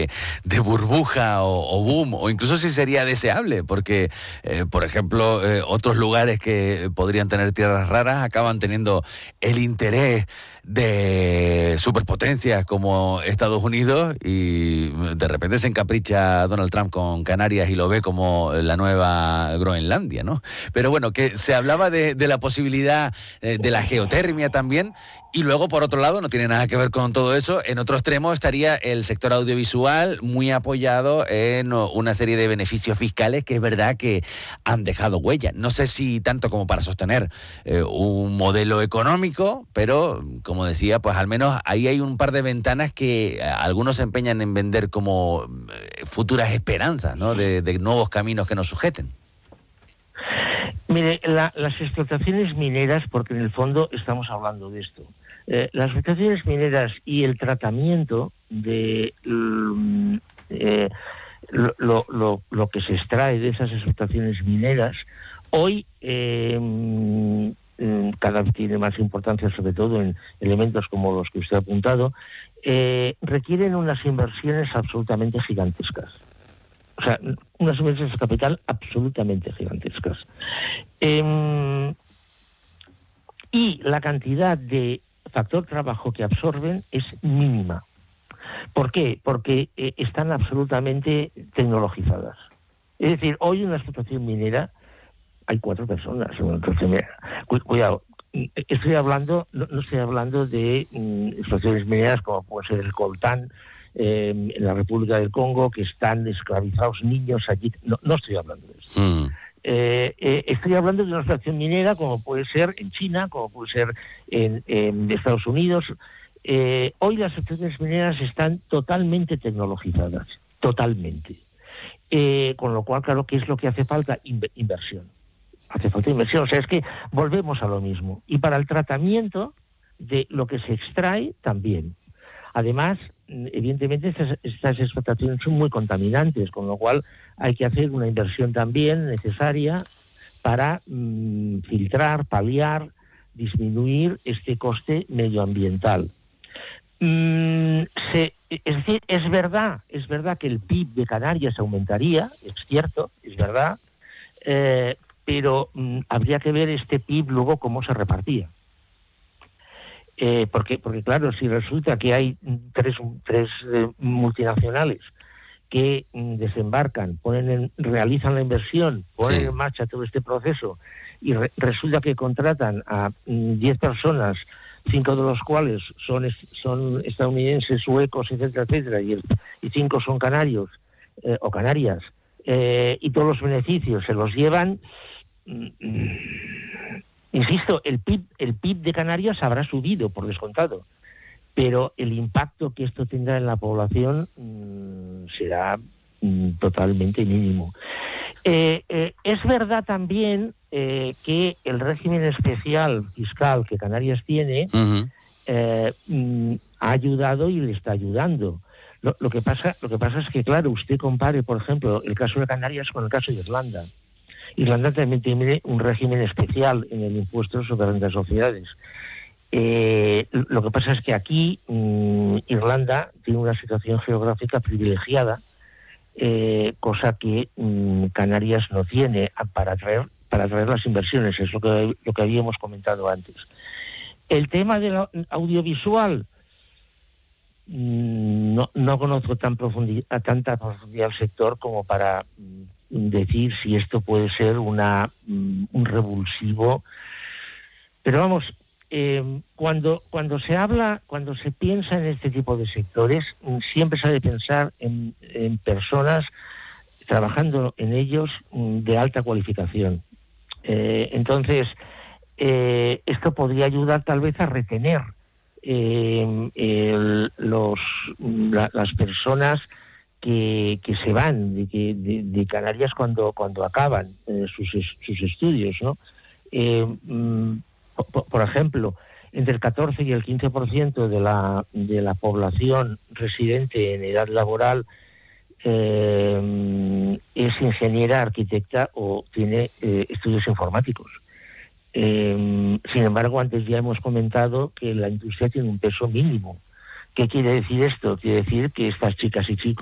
de burbuja o boom, o incluso si sería deseable, porque, por ejemplo, otros lugares que podrían tener tierras raras acaban teniendo el interés de superpotencias como Estados Unidos, y de repente se encapricha Donald Trump con Canarias y lo ve como la nueva Groenlandia, ¿no? Pero bueno, que se hablaba de la posibilidad de la geotermia también, y luego, por otro lado, no tiene nada que ver con todo eso, en otro extremo estaría el sector audiovisual, muy apoyado en una serie de beneficios fiscales que es verdad que han dejado huella. No sé si tanto como para sostener un modelo económico, pero, como decía, pues al menos ahí hay un par de ventanas que algunos se empeñan en vender como futuras esperanzas, ¿no? De nuevos caminos que nos sujeten. Mire, las explotaciones mineras, porque en el fondo estamos hablando de esto, las explotaciones mineras y el tratamiento de lo que se extrae de esas explotaciones mineras, hoy cada vez tiene más importancia, sobre todo en elementos como los que usted ha apuntado, requieren unas inversiones absolutamente gigantescas. O sea, unas inversiones de capital absolutamente gigantescas. Y la cantidad de factor trabajo que absorben es mínima. ¿Por qué? Porque están absolutamente tecnologizadas. Es decir, hoy en una explotación minera hay 4 personas. Cuidado, estoy hablando, no estoy hablando de explotaciones mineras como puede ser el coltán en la República del Congo, que están esclavizados niños allí. No estoy hablando de eso. Estoy hablando de una explotación minera como puede ser en China, como puede ser en Estados Unidos. Hoy las explotaciones mineras están totalmente tecnologizadas, totalmente. Con lo cual, claro, ¿qué es lo que hace falta? Inversión. Hace falta inversión. O sea, es que volvemos a lo mismo. Y para el tratamiento de lo que se extrae, también. Además, evidentemente, estas explotaciones son muy contaminantes, con lo cual hay que hacer una inversión también necesaria para filtrar, paliar, disminuir este coste medioambiental. Es decir, es verdad que el PIB de Canarias aumentaría, es cierto, es verdad, pero habría que ver este PIB luego cómo se repartía. Porque claro, si resulta que hay tres multinacionales que desembarcan, realizan la inversión, ponen en marcha todo este proceso y resulta que contratan a 10 personas, 5 de los cuales son estadounidenses, suecos, etcétera, etcétera, y 5 son canarios o canarias, y todos los beneficios se los llevan. Insisto, el PIB de Canarias habrá subido, por descontado, pero el impacto que esto tendrá en la población será totalmente mínimo. Es verdad también que el régimen especial fiscal que Canarias tiene ha ayudado y le está ayudando. Lo que pasa es que, claro, usted compare, por ejemplo, el caso de Canarias con el caso de Irlanda. Irlanda también tiene un régimen especial en el impuesto sobre rentas sociedades. Lo que pasa es que aquí Irlanda tiene una situación geográfica privilegiada, cosa que Canarias no tiene para atraer las inversiones. Es lo que habíamos comentado antes. El tema del audiovisual, no conozco a tanta profundidad el sector como para decir si esto puede ser un revulsivo. Pero vamos, cuando se piensa en este tipo de sectores, siempre se ha de pensar en personas trabajando en ellos de alta cualificación. Entonces, esto podría ayudar tal vez a retener las personas que se van de Canarias cuando acaban sus estudios, ¿no? Por ejemplo, entre el 14 y el 15% de la población residente en edad laboral es ingeniera, arquitecta o tiene estudios informáticos. Sin embargo, antes ya hemos comentado que la industria tiene un peso mínimo. ¿Qué quiere decir esto? Quiere decir que estas chicas y chicos